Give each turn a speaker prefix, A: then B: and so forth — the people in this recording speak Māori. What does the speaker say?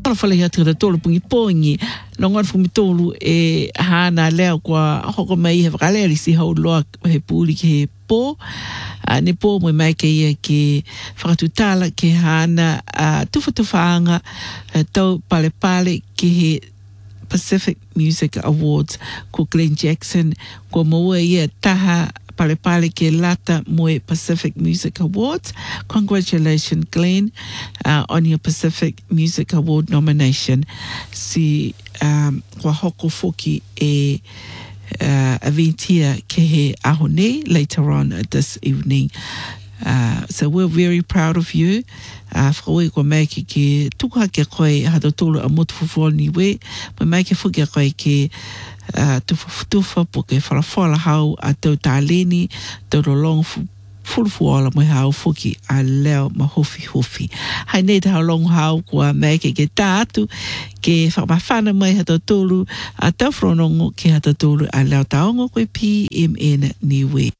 A: palafala ia tira tolu pungi pongi longon fumi tolu e hana leo kwa hoko mai he vakaleri si hau loa he puli ke he po ne po mo mai ke ia ke whakatutala ke hana tufaanga tau pale ke he Pacific Music Awards ko Glenn Jackson ko moe ia taha pale ke lata moe Pacific Music Awards. Congratulations, Glenn, on your Pacific Music Award nomination. Si kwa hoko foki e aventia ke he ahone later on this evening. So we're very proud of you. Whaoi ko mai ke tuka ke koe hata tolu a motu fufuo ni we. Ma mai ke fuki koe ke tufa po ke whalawhala hau a tau tāleni, tau rolong fulufuola mo hau fuki a leo ma hofi. Hai nei te hau long hau kua mai ke tātu ke whakamawhana mai hata tolu a tau whanongo ke hata tolu a leo taongo koe PMN ni we.